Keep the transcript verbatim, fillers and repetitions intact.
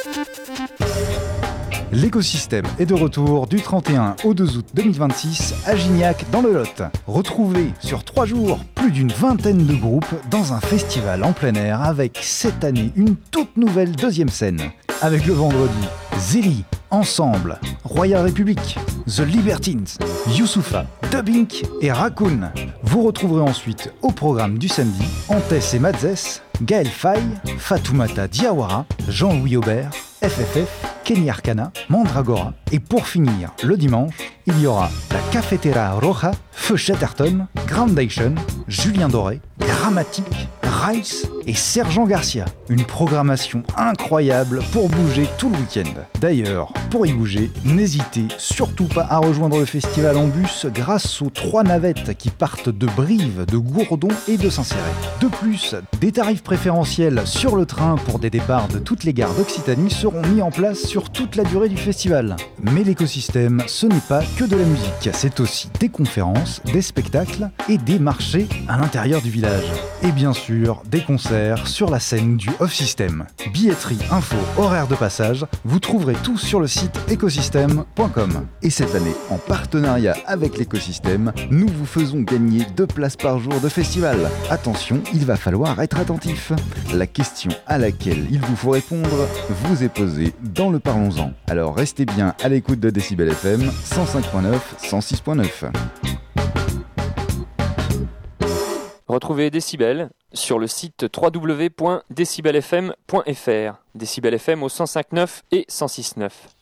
L'écosystème est de retour du trente et un au deux août deux mille vingt-six à Gignac dans le Lot. Retrouvez sur trois jours plus d'une vingtaine de groupes dans un festival en plein air avec cette année une toute nouvelle deuxième scène. Avec le vendredi, Zélie, Ensemble, Royal Republic, The Libertines, Youssoupha, Dubink et Raccoon. Vous retrouverez ensuite au programme du samedi Antès et Madzès, Gaël Faye, Fatoumata Diawara, Jean-Louis Aubert, F F F, Kenny Arcana, Mandragora. Et pour finir, le dimanche, il y aura la Cafetera Roja, Feu Chatterton, Groundation, Julien Doré, Grammatique, Rice et Sergent Garcia. Une programmation incroyable pour bouger tout le week-end. D'ailleurs, pour y bouger, n'hésitez surtout pas à rejoindre le festival en bus grâce aux trois navettes qui partent de Brive, de Gourdon et de Saint-Céré. De plus, des tarifs préférentiels sur le train pour des départs de toutes les gares d'Occitanie seront mis en place sur toute la durée du festival. Mais l'écosystème, ce n'est pas que de la musique, c'est aussi des conférences, des spectacles et des marchés à l'intérieur du village. Et bien sûr, des concerts sur la scène du Off-System. Billetterie, info, horaire de passage, vous trouverez tout sur le site écosystème point com. Et cette année, en partenariat avec l'écosystème, nous vous faisons gagner deux places par jour de festival. Attention, il va falloir être attentif. La question à laquelle il vous faut répondre vous est posée dans le Parlons-en. Alors restez bien à l'écoute de Décibel F M cent cinq point neuf, cent six point neuf. Retrouvez Décibel sur le site w w w point décibel f m point f r. Décibel F M au cent cinq point neuf et cent six point neuf.